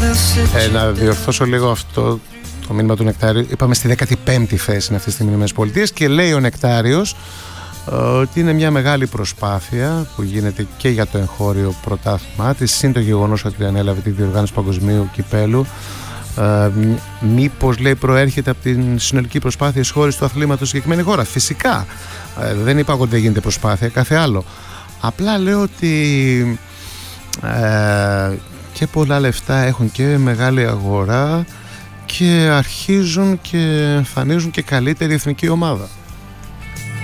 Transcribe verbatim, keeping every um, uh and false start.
Ε, να διορθώσω λίγο αυτό το μήνυμα του Νεκτάριου. Είπαμε στη δέκατη πέμπτη θέση είναι αυτή τη στιγμή οι ΗΠΑ και λέει ο Νεκτάριος ότι είναι μια μεγάλη προσπάθεια που γίνεται και για το εγχώριο πρωτάθλημά της, συν το γεγονός ότι ανέλαβε τη διοργάνωση παγκοσμίου κυπέλου. Ε, μήπως, λέει, προέρχεται από την συνολική προσπάθεια της χώρας του αθλήματος στη συγκεκριμένη χώρα? Φυσικά, ε, δεν είπα ότι δεν γίνεται προσπάθεια, κάθε άλλο. Απλά λέω ότι ε, και πολλά λεφτά έχουν και μεγάλη αγορά και αρχίζουν και εμφανίζουν και καλύτερη εθνική ομάδα.